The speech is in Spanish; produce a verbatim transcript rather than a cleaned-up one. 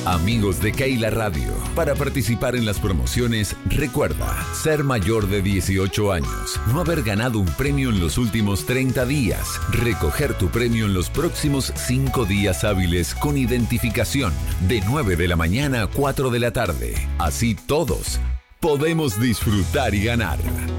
Amigos de Keila Radio, para participar en las promociones, recuerda ser mayor de dieciocho años, no haber ganado un premio en los últimos treinta días, recoger tu premio en los próximos cinco días hábiles con identificación, de nueve de la mañana a cuatro de la tarde. Así todos podemos disfrutar y ganar.